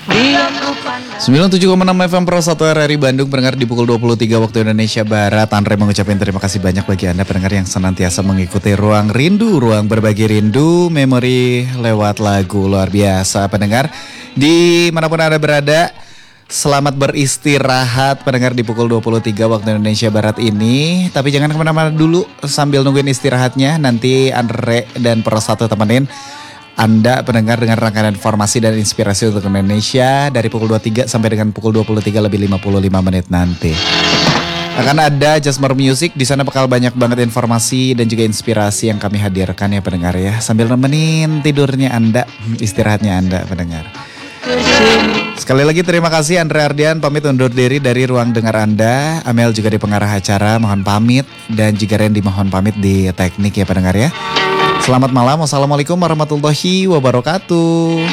97,6 FM Pro 1 RRI Bandung, pendengar di pukul 23 waktu Indonesia Barat. Andre mengucapkan terima kasih banyak bagi Anda pendengar yang senantiasa mengikuti Ruang Rindu, ruang berbagi rindu, memori lewat lagu. Luar biasa pendengar, di manapun Anda berada, selamat beristirahat pendengar di pukul 23 waktu Indonesia Barat ini. Tapi jangan kemana-mana dulu sambil nungguin istirahatnya. Nanti Andre dan Pro 1 temenin Anda pendengar dengan rangkaian informasi dan inspirasi untuk Indonesia dari pukul 23 sampai dengan pukul 23 lebih 55 menit nanti. Akan ada Just More Music, di sana bakal banyak banget informasi dan juga inspirasi yang kami hadirkan ya pendengar ya. Sambil nemenin tidurnya Anda, istirahatnya Anda pendengar. Sekali lagi terima kasih, Andre Ardian pamit undur diri dari ruang dengar Anda. Amel juga di pengarah acara mohon pamit, dan juga Randy mohon pamit di teknik ya pendengar ya. Selamat malam, wassalamualaikum warahmatullahi wabarakatuh.